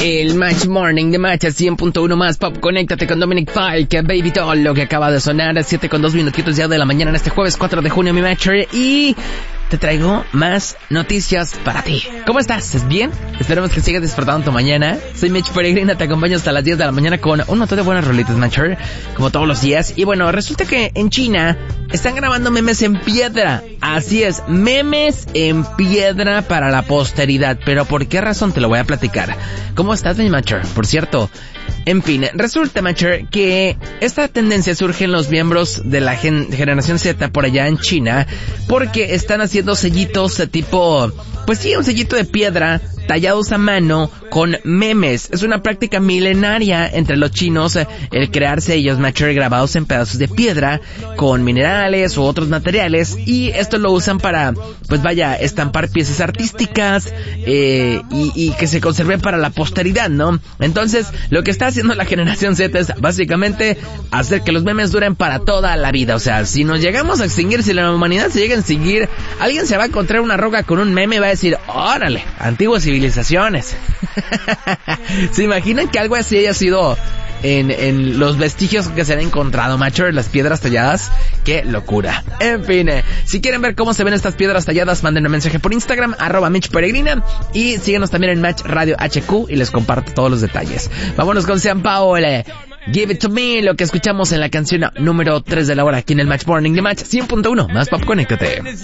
El Match Morning de Match 100.1 más Pop. Conéctate con Dominic Fike, Baby Doll, lo que acaba de sonar, 7:02 minutitos ya de la mañana en este jueves 4 de junio, mi Matcher, y te traigo más noticias para ti. ¿Cómo estás? ¿Estás bien? Esperemos que sigas disfrutando tu mañana. Soy Mitch Peregrina, te acompaño hasta las 10 de la mañana con un montón de buenas rolitas, Matcher, como todos los días. Y bueno, resulta que en China están grabando memes en piedra. Así es, memes en piedra para la posteridad. Pero ¿por qué razón? Te lo voy a platicar. ¿Cómo estás, mi Matcher? Por cierto, en fin, resulta, Matcher, que esta tendencia surge en los miembros de la generación Z por allá en China, porque están haciendo sellitos de tipo, pues sí, un sellito de piedra tallados a mano con memes. Es una práctica milenaria entre los chinos el crear sellos, Matcher, grabados en pedazos de piedra con minerales u otros materiales, y esto lo usan para, pues vaya, estampar piezas artísticas y que se conserven para la posteridad, ¿no? Entonces, lo que está haciendo la generación Z es básicamente hacer que los memes duren para toda la vida. O sea, si nos llegamos a extinguir, si la humanidad se llega a extinguir, alguien se va a encontrar una roca con un meme y va a decir, órale, antiguas civilizaciones. ¿Se imaginan que algo así haya sido en los vestigios que se han encontrado, Matcher, las piedras talladas? ¡Qué locura! En fin, si quieren ver cómo se ven estas piedras talladas, manden un mensaje por Instagram, @MitchPeregrina, y síguenos también en Match Radio HQ y les comparto todos los detalles. Vámonos con Sean Paul, Give It To Me, lo que escuchamos en la canción número 3 de la hora aquí en el Match Morning de Match 100.1 más Pop. Conéctate.